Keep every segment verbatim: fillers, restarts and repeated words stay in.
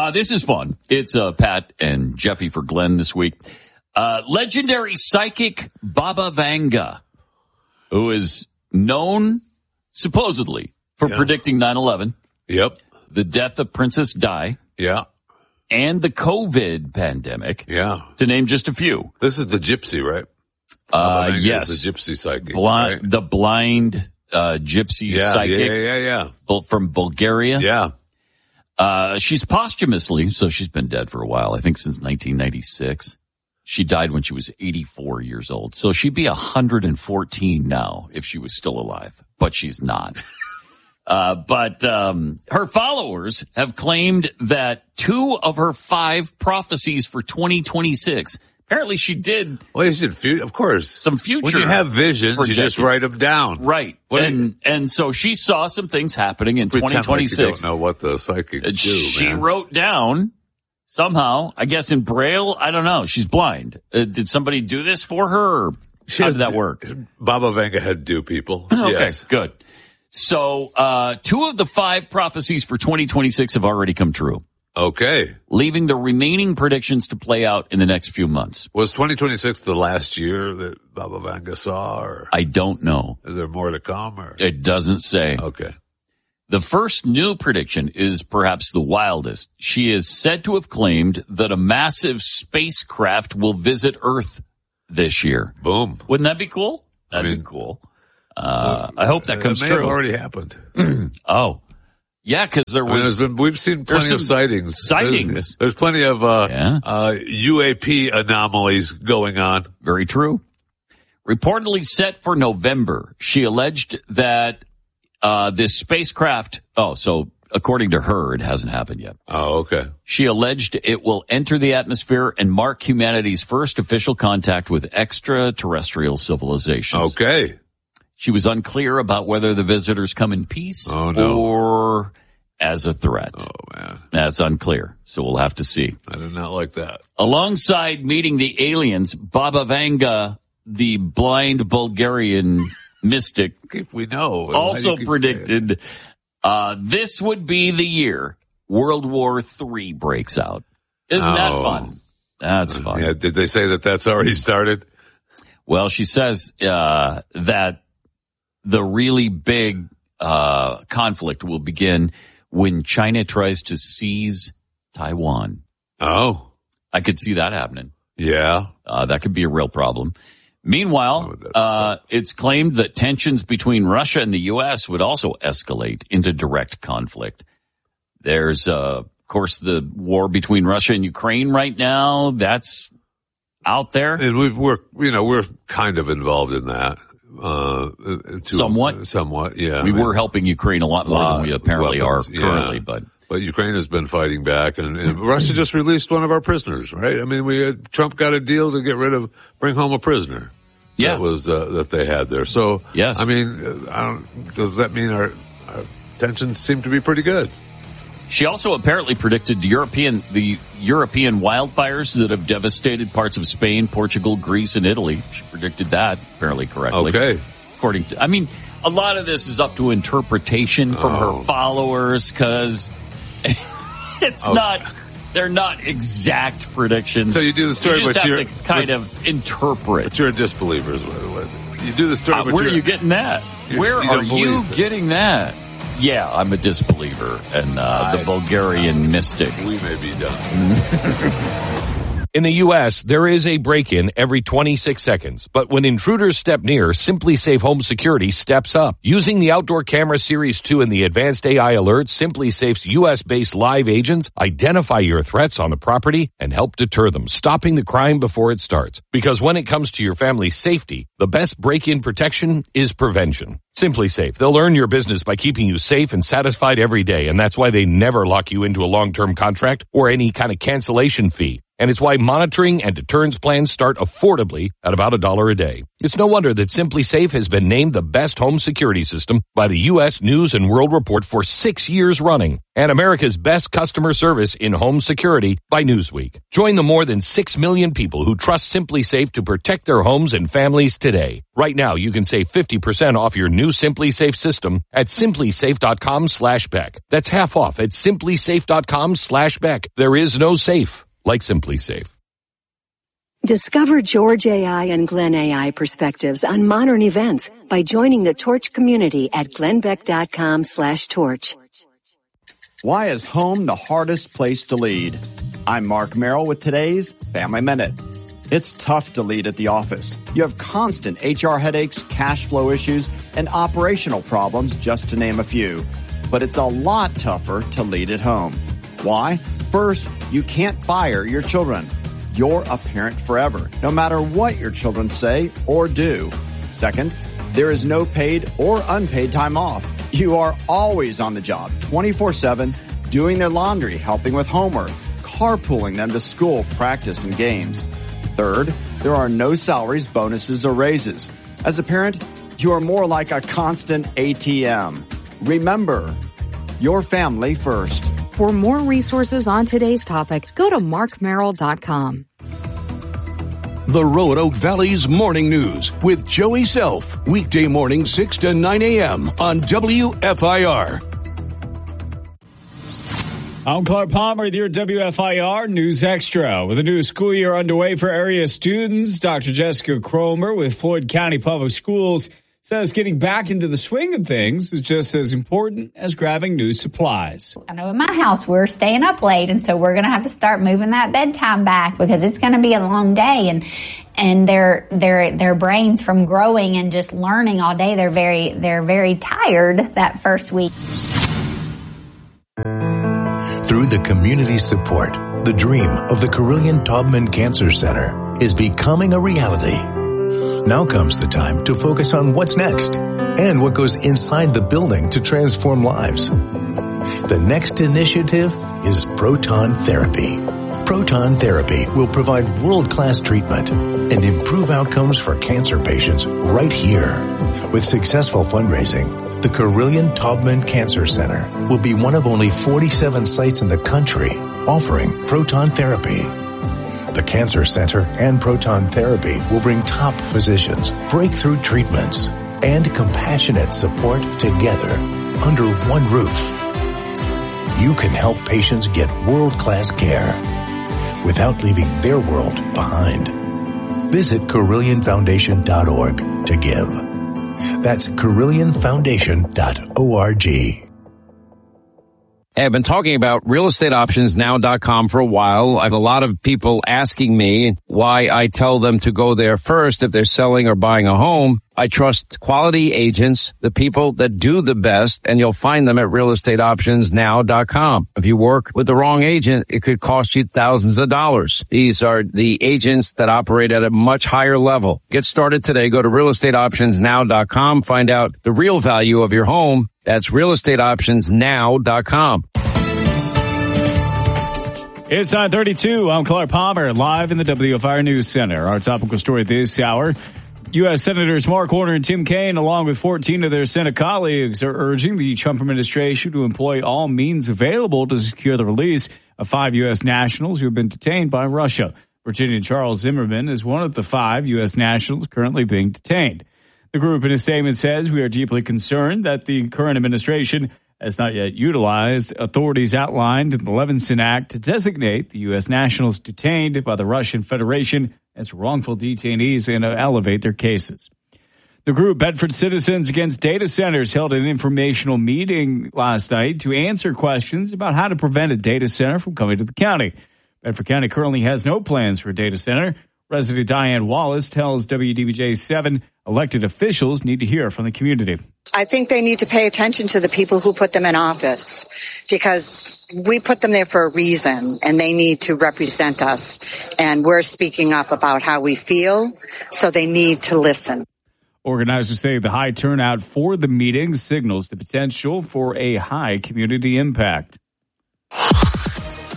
Uh, this is fun. It's uh, Pat and Jeffy for Glenn this week. Uh, legendary psychic Baba Vanga, who is known supposedly for yeah. predicting nine eleven. Yep. The death of Princess Di. Yeah. And the COVID pandemic. Yeah. To name just a few. This is the gypsy, right? Uh, yes. The gypsy psychic. Blind, right? The blind uh, gypsy yeah, psychic. Yeah, yeah, yeah, yeah. From Bulgaria. Yeah. Uh, she's posthumously, so she's been dead for a while, I think since nineteen ninety-six. She died when she was eighty-four years old. So she'd be one hundred fourteen now if she was still alive, but she's not. uh, but um, her followers have claimed that two of her five prophecies for twenty twenty-six, apparently she did. Well, you should, fu- of course. Some future. When you have visions, projecting. You just write them down. Right. What and you, and so she saw some things happening in twenty twenty-six. Like you don't know what the psychics do, She man. wrote down somehow, I guess in Braille, I don't know. She's blind. Uh, did somebody do this for her? Or she how did that work? Baba Vanga had do people. Okay, yes. Good. So uh, two of the five prophecies for twenty twenty-six have already come true. Okay. Leaving the remaining predictions to play out in the next few months. Was twenty twenty-six the last year that Baba Vanga saw? Or I don't know. Is there more to come? Or? It doesn't say. Okay. The first new prediction is perhaps the wildest. She is said to have claimed that a massive spacecraft will visit Earth this year. Boom. Wouldn't that be cool? That'd I mean, be cool. Uh, I hope that comes it may true. Have already happened. Oh. Yeah, because there was... I mean, been, we've seen plenty of sightings. Sightings. There's, there's plenty of uh, yeah. uh, U A P anomalies going on. Very true. Reportedly set for November, she alleged that uh, this spacecraft... Oh, so according to her, it hasn't happened yet. Oh, okay. She alleged it will enter the atmosphere and mark humanity's first official contact with extraterrestrial civilizations. Okay. She was unclear about whether the visitors come in peace oh, no. or as a threat. Oh, man. That's unclear, so we'll have to see. I did not like that. Alongside meeting the aliens, Baba Vanga, the blind Bulgarian mystic, if we know, also predicted uh, this would be the year World War Three breaks out. Isn't oh. that fun? That's fun. Yeah, did they say that that's already started? Well, she says uh, that the really big uh, conflict will begin when China tries to seize Taiwan. Oh. I could see that happening. Yeah. Uh, that could be a real problem. Meanwhile, oh, uh, it's claimed that tensions between Russia and the U S would also escalate into direct conflict. There's, uh, of course, the war between Russia and Ukraine right now. That's out there. And we've, we're, you know, we're kind of involved in that. Uh, to, somewhat, somewhat, yeah. We I mean, were helping Ukraine a lot more than we apparently weapons, are currently, yeah. but. But Ukraine has been fighting back, and, and Russia just released one of our prisoners, right? I mean, we had, Trump got a deal to get rid of, bring home a prisoner. Yeah. That was, uh, that they had there. So, yes. I mean, I don't, does that mean our, our tensions seem to be pretty good? She also apparently predicted European, the European wildfires that have devastated parts of Spain, Portugal, Greece, and Italy. She predicted that apparently correctly. Okay. According to, I mean, a lot of this is up to interpretation from oh. her followers because it's oh. not, they're not exact predictions. So you do the story, you just but have you're to kind but, of interpret. But you're a disbeliever. You do the story, uh, but where you're, are you getting that? Where you are you it. getting that? Yeah, I'm a disbeliever, and uh, the Bulgarian mystic. We may be done. In the U S, there is a break-in every twenty-six seconds. But when intruders step near, SimpliSafe Home Security steps up. Using the Outdoor Camera Series two and the advanced A I alerts, SimpliSafe's U S-based live agents identify your threats on the property and help deter them, stopping the crime before it starts. Because when it comes to your family's safety, the best break-in protection is prevention. SimpliSafe. They'll earn your business by keeping you safe and satisfied every day, and that's why they never lock you into a long-term contract or any kind of cancellation fee. And it's why monitoring and deterrence plans start affordably at about a dollar a day. It's no wonder that SimpliSafe has been named the best home security system by the U S News and World Report for six years running, and America's best customer service in home security by Newsweek. Join the more than six million people who trust SimpliSafe to protect their homes and families today. Right now, you can save fifty percent off your new SimpliSafe system at simplysafe.com slash Beck. That's half off at simplysafe.com slash Beck. There is no safe like SimpliSafe. Discover George A I and Glenn A I perspectives on modern events by joining the Torch community at glennbeck.com slash torch. Why is home the hardest place to lead? I'm Mark Merrill with today's Family Minute. It's tough to lead at the office. You have constant H R headaches, cash flow issues, and operational problems, just to name a few. But it's a lot tougher to lead at home. Why? First, you can't fire your children. You're a parent forever, no matter what your children say or do. Second, there is no paid or unpaid time off. You are always on the job, twenty-four seven, doing their laundry, helping with homework, carpooling them to school, practice, and games. Third, there are no salaries, bonuses, or raises. As a parent, you are more like a constant A T M. Remember, your family first. For more resources on today's topic, go to mark merrill dot com. The Roanoke Valley's Morning News with Joey Self. Weekday morning six to nine a.m. on W F I R. I'm Clark Palmer with your W F I R News Extra. With a new school year underway for area students, Doctor Jessica Cromer with Floyd County Public Schools says getting back into the swing of things is just as important as grabbing new supplies. I know in my house we're staying up late, and so we're going to have to start moving that bedtime back because it's going to be a long day, and and their their their brains from growing and just learning all day, they're very they're very tired that first week. Through the community support, the dream of the Carilion Taubman Cancer Center is becoming a reality. Now comes the time to focus on what's next and what goes inside the building to transform lives. The next initiative is proton therapy. Proton therapy will provide world-class treatment and improve outcomes for cancer patients right here. With successful fundraising, the Carilion Taubman Cancer Center will be one of only forty-seven sites in the country offering proton therapy. The Cancer Center and proton therapy will bring top physicians, breakthrough treatments, and compassionate support together under one roof. You can help patients get world-class care without leaving their world behind. Visit Carilion Foundation dot org to give. That's Carilion Foundation dot org. Hey, I've been talking about real estate options now dot com for a while. I have a lot of people asking me why I tell them to go there first if they're selling or buying a home. I trust quality agents, the people that do the best, and you'll find them at real estate options now dot com. If you work with the wrong agent, it could cost you thousands of dollars. These are the agents that operate at a much higher level. Get started today. Go to real estate options now dot com. Find out the real value of your home. That's real estate options now dot com. It's nine thirty-two. I'm Clark Palmer, live in the W F I R News Center. Our topical story this hour. U S. Senators Mark Warner and Tim Kaine, along with fourteen of their Senate colleagues, are urging the Trump administration to employ all means available to secure the release of five U S nationals who have been detained by Russia. Virginia Charles Zimmerman is one of the five U S nationals currently being detained. The group in a statement says, "We are deeply concerned that the current administration has not yet utilized authorities outlined in the Levinson Act to designate the U S nationals detained by the Russian Federation as wrongful detainees and elevate their cases." The group Bedford Citizens Against Data Centers held an informational meeting last night to answer questions about how to prevent a data center from coming to the county. Bedford County currently has no plans for a data center. Resident Diane Wallace tells W D B J seven elected officials need to hear from the community. I think they need to pay attention to the people who put them in office, because we put them there for a reason, and they need to represent us. And we're speaking up about how we feel, so they need to listen. Organizers say the high turnout for the meeting signals the potential for a high community impact.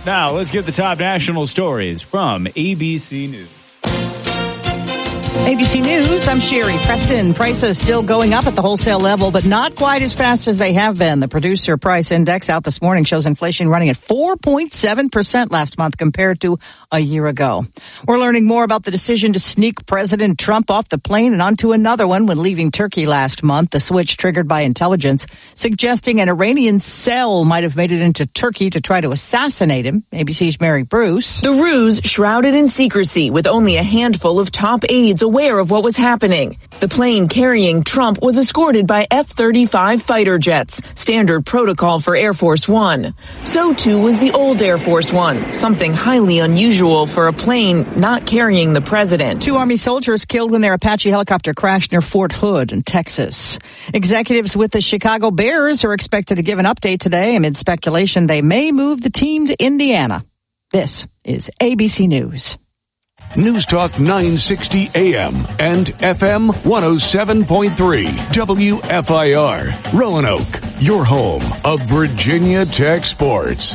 Now, let's get the top national stories from A B C News. A B C News, I'm Sherry Preston. Prices still going up at the wholesale level, but not quite as fast as they have been. The Producer Price Index out this morning shows inflation running at four point seven percent last month compared to a year ago. We're learning more about the decision to sneak President Trump off the plane and onto another one when leaving Turkey last month. The switch triggered by intelligence suggesting an Iranian cell might have made it into Turkey to try to assassinate him. A B C's Mary Bruce. The ruse shrouded in secrecy with only a handful of top aides aware of what was happening. The plane carrying Trump was escorted by F thirty-five fighter jets, standard protocol for Air Force One. So too was the old Air Force One, something highly unusual for a plane not carrying the president. Two Army soldiers killed when their Apache helicopter crashed near Fort Hood in Texas. Executives with the Chicago Bears are expected to give an update today amid speculation they may move the team to Indiana. This is A B C News. News Talk nine sixty A M and F M one oh seven point three W F I R. Roanoke, your home of Virginia Tech sports.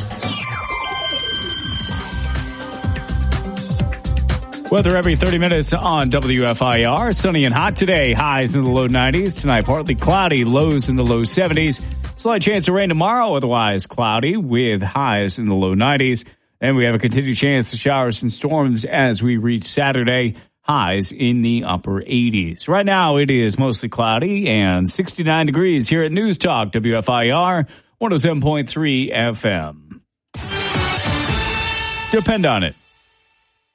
Weather every thirty minutes on W F I R. Sunny and hot today. Highs in the low nineties. Tonight, partly cloudy. Lows in the low seventies. Slight chance of rain tomorrow. Otherwise, cloudy with highs in the low nineties. And we have a continued chance of showers and storms as we reach Saturday. Highs in the upper eighties. Right now, it is mostly cloudy and sixty-nine degrees here at News Talk W F I R one oh seven point three F M. Depend on it.